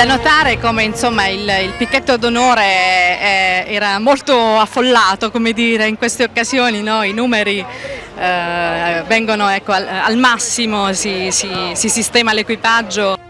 Da notare come insomma il picchetto d'onore era molto affollato, come dire, in queste occasioni, no? I numeri vengono ecco, al massimo, si sistema l'equipaggio.